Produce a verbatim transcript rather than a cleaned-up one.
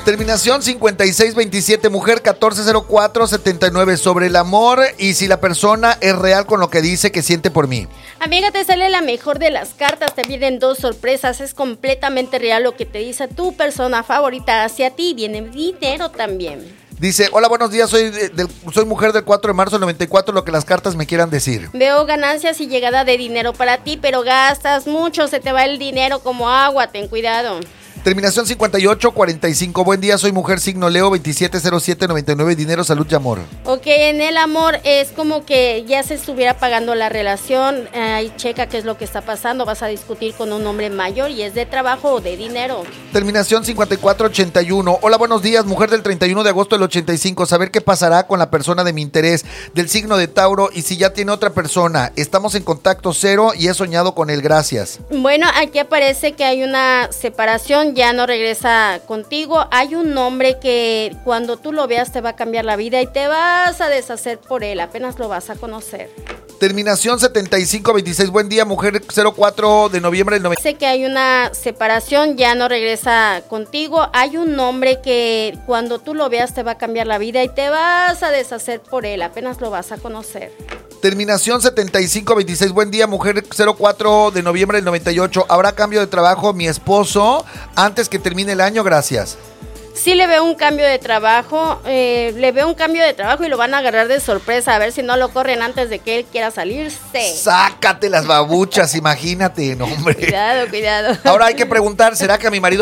Terminación cincuenta y seis veintisiete, mujer catorce cero cuatro setenta y nueve, sobre el amor y si la persona es real con lo que dice que siente por mí. Amiga, te sale la mejor de las cartas, te vienen dos sorpresas, es completamente real lo que te dice tu persona favorita hacia ti, viene dinero también. Dice, hola, buenos días, soy, de, del, soy mujer del cuatro de marzo del noventa y cuatro, lo que las cartas me quieran decir. Veo ganancias y llegada de dinero para ti, pero gastas mucho, se te va el dinero como agua, ten cuidado. Terminación cincuenta y ocho cuarenta y cinco, buen día, soy mujer signo Leo, veintisiete cero siete noventa y nueve, dinero, salud y amor. Ok, en el amor es como que ya se estuviera pagando la relación, ahí checa qué es lo que está pasando, vas a discutir con un hombre mayor y es de trabajo o de dinero. Terminación cincuenta y cuatro ochenta y uno, hola, buenos días, mujer del treinta y uno de agosto del ochenta y cinco, saber qué pasará con la persona de mi interés, del signo de Tauro, y si ya tiene otra persona, estamos en contacto cero y he soñado con él, gracias. Bueno, aquí aparece que hay una separación, ya no regresa contigo, hay un hombre que cuando tú lo veas te va a cambiar la vida y te vas a deshacer por él, apenas lo vas a conocer. Terminación setenta y cinco veintiséis, buen día, mujer cero cuatro de noviembre del noventa. Sé que hay una separación, ya no regresa contigo, hay un hombre que cuando tú lo veas te va a cambiar la vida y te vas a deshacer por él, apenas lo vas a conocer. Terminación setenta y cinco veintiséis, buen día, mujer cero cuatro de noviembre del noventa y ocho, habrá cambio de trabajo mi esposo antes que termine el año, gracias. Sí le veo un cambio de trabajo, eh, le veo un cambio de trabajo y lo van a agarrar de sorpresa, a ver si no lo corren antes de que él quiera salirse. Sácate las babuchas, imagínate, no, hombre. Cuidado, cuidado. Ahora hay que preguntar, ¿será que a mi marido